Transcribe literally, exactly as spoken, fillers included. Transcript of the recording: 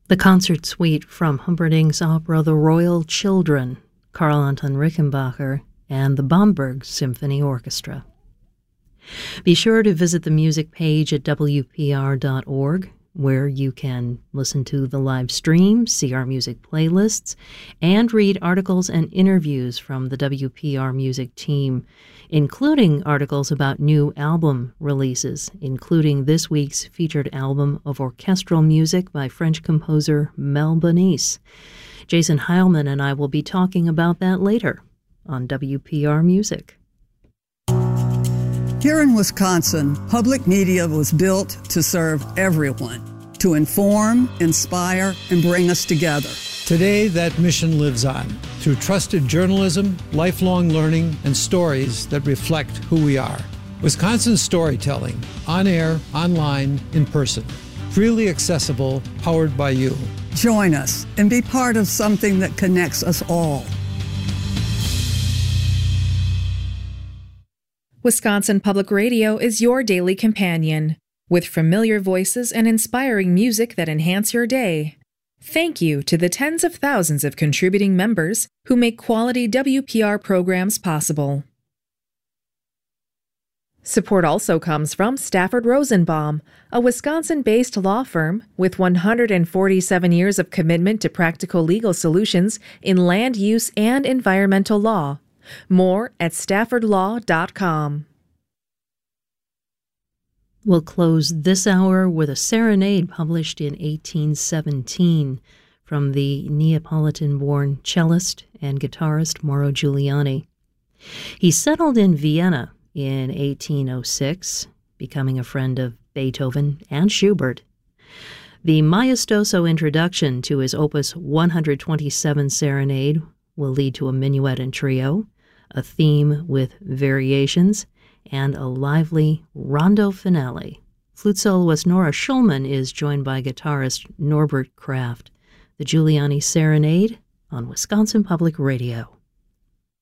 The concert suite from Humperdinck's opera The Royal Children, Karl Anton Rickenbacher, and the Bamberg Symphony Orchestra. Be sure to visit the music page at W P R dot org, where you can listen to the live stream, see our music playlists, and read articles and interviews from the W P R Music team, including articles about new album releases, including this week's featured album of orchestral music by French composer Mel Bonis. Jason Heilman and I will be talking about that later on W P R Music. Here in Wisconsin, public media was built to serve everyone, to inform, inspire, and bring us together. Today, that mission lives on through trusted journalism, lifelong learning, and stories that reflect who we are. Wisconsin storytelling, on air, online, in person. Freely accessible, powered by you. Join us and be part of something that connects us all. Wisconsin Public Radio is your daily companion, with familiar voices and inspiring music that enhance your day. Thank you to the tens of thousands of contributing members who make quality W P R programs possible. Support also comes from Stafford Rosenbaum, a Wisconsin-based law firm with one hundred forty-seven years of commitment to practical legal solutions in land use and environmental law. More at stafford law dot com. We'll close this hour with a serenade published in eighteen seventeen from the Neapolitan-born cellist and guitarist Mauro Giuliani. He settled in Vienna in eighteen oh six, becoming a friend of Beethoven and Schubert. The maestoso introduction to his Opus one hundred twenty-seven Serenade will lead to a minuet and trio, a theme with variations, and a lively rondo finale. Flute soloist Nora Schulman is joined by guitarist Norbert Kraft. The Giuliani Serenade on Wisconsin Public Radio.